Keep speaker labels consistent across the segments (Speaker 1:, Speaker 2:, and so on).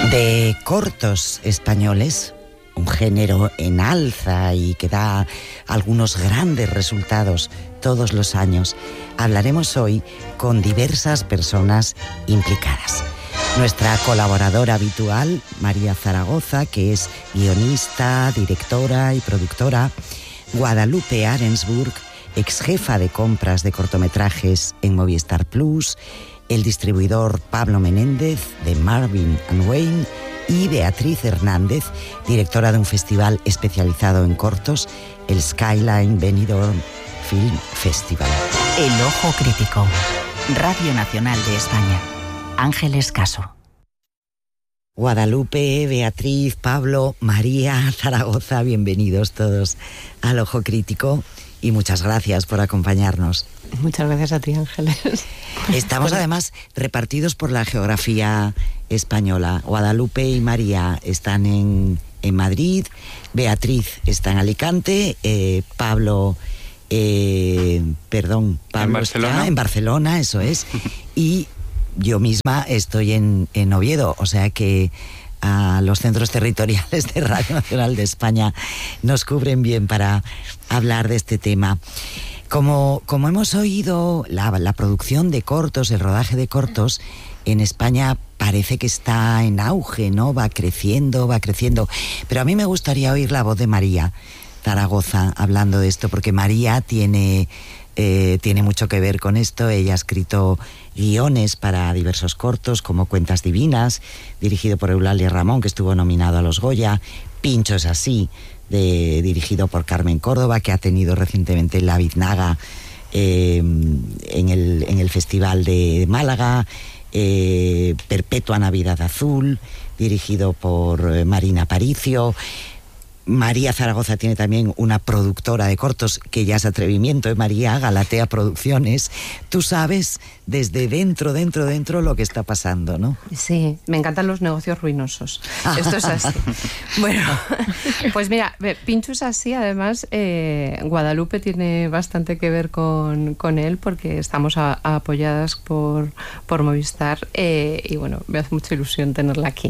Speaker 1: De cortos españoles, un género en alza y que da algunos grandes resultados todos los años, hablaremos hoy con diversas personas implicadas. Nuestra colaboradora habitual, María Zaragoza, que es guionista, directora y productora; Guadalupe Arensburg, ex jefa de compras de cortometrajes en Movistar Plus; el distribuidor Pablo Menéndez, de Marvin & Wayne; y Beatriz Hernández, directora de un festival especializado en cortos, el Skyline Benidorm Film Festival.
Speaker 2: El Ojo Crítico, Radio Nacional de España. Ángeles Caso.
Speaker 1: Guadalupe, Beatriz, Pablo, María Zaragoza, bienvenidos todos al Ojo Crítico y muchas gracias por acompañarnos.
Speaker 3: Muchas gracias a ti, Ángeles.
Speaker 1: Estamos además repartidos por la geografía española. Guadalupe y María están en Madrid, Beatriz está en Alicante, Pablo
Speaker 4: en Barcelona.
Speaker 1: En Barcelona, eso es. Y yo misma estoy en Oviedo, o sea que a los centros territoriales de Radio Nacional de España nos cubren bien para hablar de este tema. Como hemos oído, la producción de cortos, el rodaje de cortos en España parece que está en auge, ¿no? Va creciendo. Pero a mí me gustaría oír la voz de María Zaragoza hablando de esto, porque María tiene mucho que ver con esto. Ella ha escrito guiones para diversos cortos, como Cuentas Divinas, dirigido por Eulalia Ramón, que estuvo nominado a los Goya; Pincho es así, dirigido por Carmen Córdoba, que ha tenido recientemente la Biznaga en el Festival de Málaga; Perpetua Navidad Azul, dirigido por Marina Aparicio. María Zaragoza tiene también una productora de cortos, que ya es atrevimiento, María, Galatea Producciones. Tú sabes desde dentro lo que está pasando, ¿no?
Speaker 3: Sí, me encantan los negocios ruinosos. Esto es así. Bueno, pues mira, Pincho es así, además Guadalupe tiene bastante que ver con él, porque estamos apoyadas por Movistar, y bueno, me hace mucha ilusión tenerla aquí.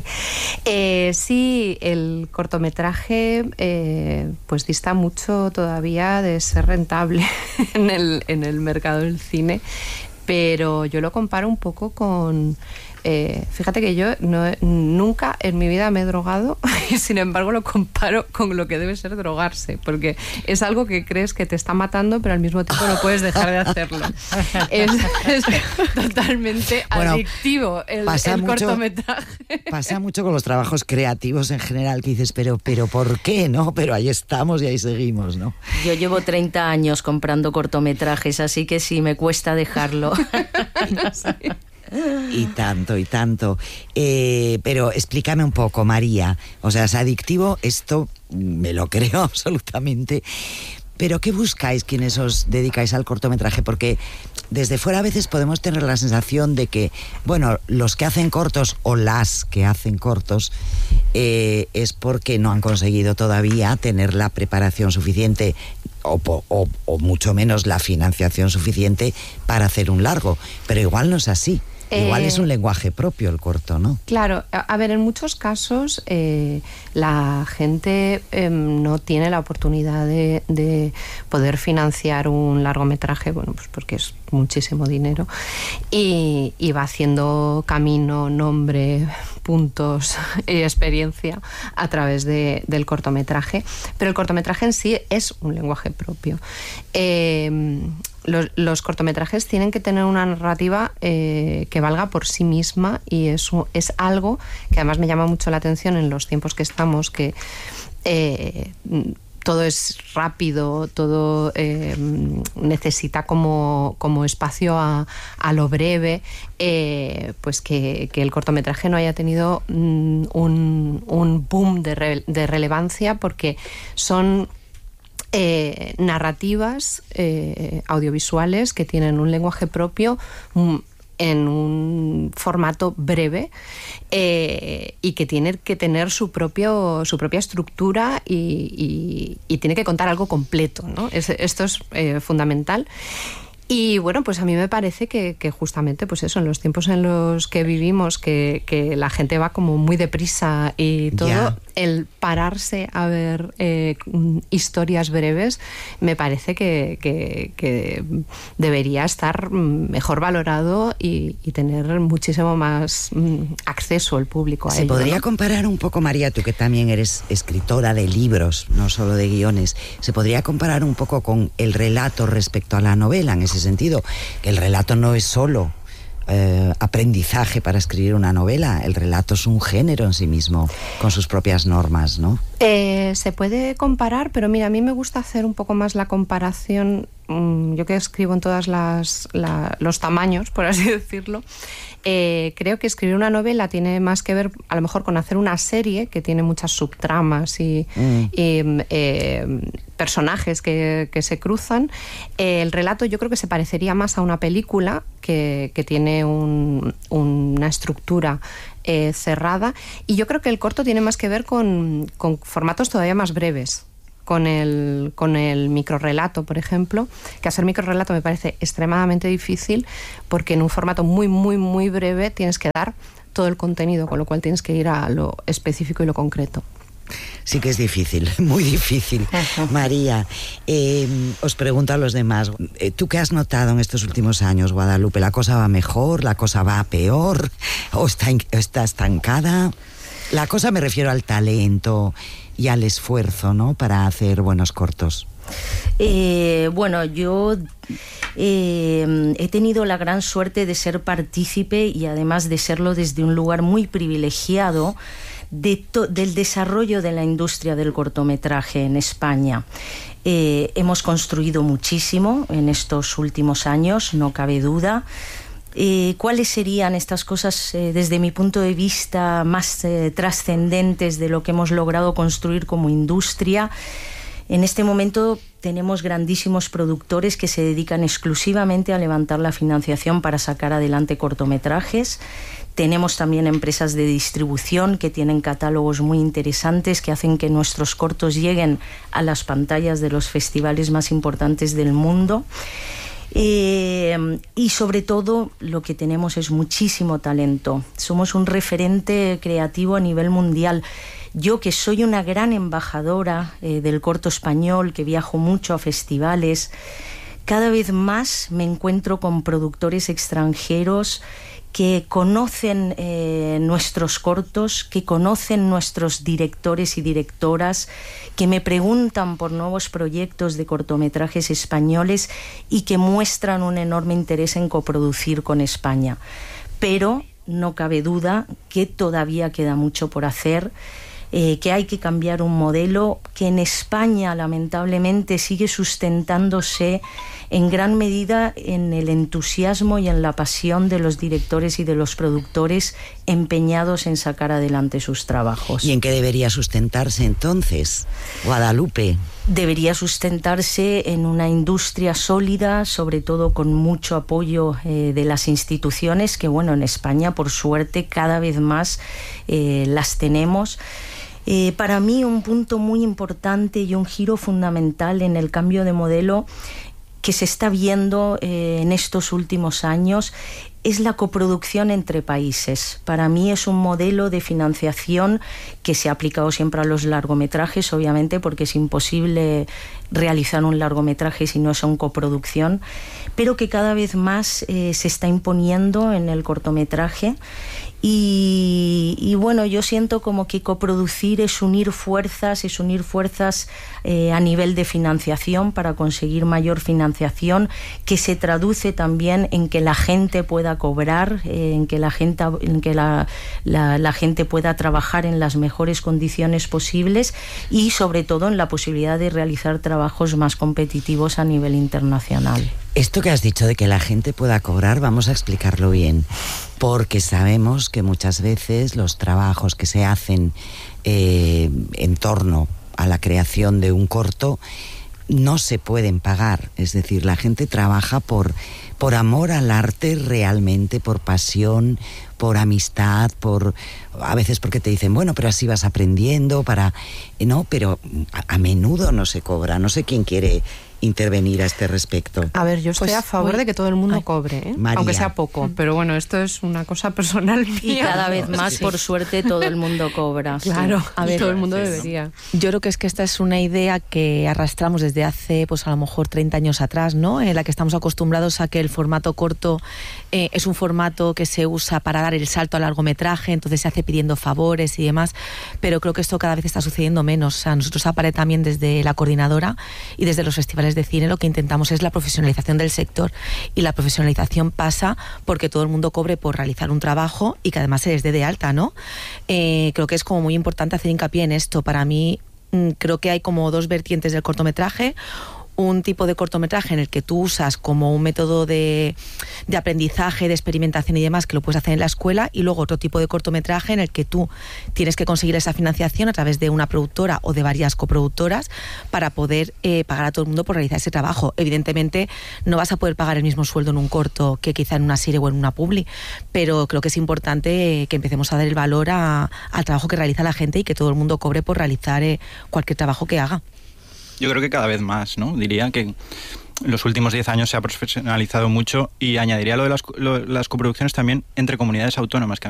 Speaker 3: Sí, el cortometraje pues dista mucho todavía de ser rentable en el mercado del cine, pero yo lo comparo un poco con... fíjate que yo nunca en mi vida me he drogado y sin embargo lo comparo con lo que debe ser drogarse, porque es algo que crees que te está matando, pero al mismo tiempo no puedes dejar de hacerlo. Es totalmente adictivo el cortometraje.
Speaker 1: Pasa mucho con los trabajos creativos en general, que dices, pero ¿por qué? ¿No? Pero ahí estamos y ahí seguimos, ¿no?
Speaker 2: Yo llevo 30 años comprando cortometrajes, así que sí, me cuesta dejarlo.
Speaker 3: Sí.
Speaker 1: Y tanto. Pero explícame un poco, María. O sea, es adictivo, esto me lo creo absolutamente. Pero ¿qué buscáis quienes os dedicáis al cortometraje? Porque desde fuera a veces podemos tener la sensación de que, bueno, los que hacen cortos o las que hacen cortos es porque no han conseguido todavía tener la preparación suficiente o mucho menos la financiación suficiente para hacer un largo. Pero igual no es así. Igual es un lenguaje propio el corto, ¿no?
Speaker 3: Claro, a ver, en muchos casos la gente no tiene la oportunidad de poder financiar un largometraje, bueno, pues porque es muchísimo dinero, y va haciendo camino, nombre, puntos y experiencia a través del cortometraje. Pero el cortometraje en sí es un lenguaje propio. Los cortometrajes tienen que tener una narrativa que valga por sí misma, y eso es algo que además me llama mucho la atención en los tiempos que estamos, que todo es rápido, todo necesita como espacio a lo breve, pues que el cortometraje no haya tenido un boom de relevancia, porque son narrativas audiovisuales que tienen un lenguaje propio en un formato breve, y que tiene que tener su propia estructura y tiene que contar algo completo, ¿no? Esto es fundamental. Y bueno, pues a mí me parece que justamente, pues eso, en los tiempos en los que vivimos, que la gente va como muy deprisa y todo, el pararse a ver historias breves, me parece que debería estar mejor valorado y tener muchísimo más acceso el público a ello.
Speaker 1: ¿Se podría comparar un poco, María, tú que también eres escritora de libros, no solo de guiones, se podría comparar un poco con el relato respecto a la novela, en ese sentido, que el relato no es solo aprendizaje para escribir una novela, el relato es un género en sí mismo, con sus propias normas, ¿no?
Speaker 3: Se puede comparar, pero mira, a mí me gusta hacer un poco más la comparación, yo que escribo en todos los tamaños, por así decirlo. Creo que escribir una novela tiene más que ver a lo mejor con hacer una serie que tiene muchas subtramas y personajes que se cruzan. El relato yo creo que se parecería más a una película que tiene una estructura cerrada, y yo creo que el corto tiene más que ver con formatos todavía más breves. Con el microrrelato, por ejemplo, que hacer microrrelato me parece extremadamente difícil, porque en un formato muy, muy, muy breve tienes que dar todo el contenido, con lo cual tienes que ir a lo específico y lo concreto.
Speaker 1: Sí que es difícil, muy difícil. María, os pregunto a los demás, ¿tú qué has notado en estos últimos años, Guadalupe? ¿La cosa va mejor? ¿La cosa va peor? ¿O está estancada? La cosa, me refiero al talento y al esfuerzo, ¿no?, para hacer buenos cortos.
Speaker 5: Bueno, yo he tenido la gran suerte de ser partícipe, y además de serlo desde un lugar muy privilegiado, del desarrollo de la industria del cortometraje en España. Hemos construido muchísimo en estos últimos años, no cabe duda. ¿Cuáles serían estas cosas, desde mi punto de vista, más trascendentes de lo que hemos logrado construir como industria? En este momento tenemos grandísimos productores que se dedican exclusivamente a levantar la financiación para sacar adelante cortometrajes. Tenemos también empresas de distribución que tienen catálogos muy interesantes, que hacen que nuestros cortos lleguen a las pantallas de los festivales más importantes del mundo. Y sobre todo lo que tenemos es muchísimo talento. Somos un referente creativo a nivel mundial. Yo, que soy una gran embajadora del corto español, que viajo mucho a festivales, cada vez más me encuentro con productores extranjeros que conocen nuestros cortos, que conocen nuestros directores y directoras, que me preguntan por nuevos proyectos de cortometrajes españoles y que muestran un enorme interés en coproducir con España. Pero no cabe duda que todavía queda mucho por hacer, que hay que cambiar un modelo que en España lamentablemente sigue sustentándose en gran medida en el entusiasmo y en la pasión de los directores y de los productores empeñados en sacar adelante sus trabajos.
Speaker 1: ¿Y en qué debería sustentarse entonces, Guadalupe?
Speaker 5: Debería sustentarse en una industria sólida, sobre todo con mucho apoyo de las instituciones, que bueno, en España por suerte cada vez más las tenemos. Para mí un punto muy importante y un giro fundamental en el cambio de modelo que se está viendo en estos últimos años es la coproducción entre países. Para mí es un modelo de financiación que se ha aplicado siempre a los largometrajes, obviamente, porque es imposible realizar un largometraje si no es en coproducción, pero que cada vez más se está imponiendo en el cortometraje. Y bueno, yo siento como que coproducir es unir fuerzas a nivel de financiación para conseguir mayor financiación, que se traduce también en que la gente pueda cobrar, en que la gente pueda trabajar en las mejores condiciones posibles y sobre todo en la posibilidad de realizar trabajos más competitivos a nivel internacional.
Speaker 1: Esto que has dicho de que la gente pueda cobrar, vamos a explicarlo bien, porque sabemos que muchas veces los trabajos que se hacen en torno a la creación de un corto no se pueden pagar. Es decir, la gente trabaja por amor al arte realmente, por pasión, por amistad, a veces porque te dicen, bueno, pero así vas aprendiendo, no, pero a menudo no se cobra. No sé quién quiere intervenir a este respecto?
Speaker 3: A ver, yo estoy a favor de que todo el mundo cobre, ¿eh? Aunque sea poco, pero bueno, esto es una cosa personal mía.
Speaker 5: Y cada vez más, por suerte, todo el mundo cobra.
Speaker 3: Claro,
Speaker 5: sí.
Speaker 3: a ver, todo el mundo debería.
Speaker 6: Yo creo que es que esta es una idea que arrastramos desde hace, pues a lo mejor 30 años atrás, ¿no? En la que estamos acostumbrados a que el formato corto es un formato que se usa para dar el salto al largometraje, entonces se hace pidiendo favores y demás, pero creo que esto cada vez está sucediendo menos. O sea, nosotros APARE también desde la coordinadora y desde los festivales de cine lo que intentamos es la profesionalización del sector, y la profesionalización pasa porque todo el mundo cobre por realizar un trabajo y que además se les dé de alta, ¿no? Creo que es como muy importante hacer hincapié en esto. Para mí creo que hay como dos vertientes del cortometraje. Un tipo de cortometraje en el que tú usas como un método de aprendizaje, de experimentación y demás, que lo puedes hacer en la escuela, y luego otro tipo de cortometraje en el que tú tienes que conseguir esa financiación a través de una productora o de varias coproductoras para poder pagar a todo el mundo por realizar ese trabajo. Evidentemente no vas a poder pagar el mismo sueldo en un corto que quizá en una serie o en una publi, pero creo que es importante que empecemos a dar el valor al trabajo que realiza la gente y que todo el mundo cobre por realizar cualquier trabajo que haga.
Speaker 7: Yo creo que cada vez más, ¿no? Diría que en los últimos 10 años se ha profesionalizado mucho, y añadiría lo de las coproducciones también entre comunidades autónomas, que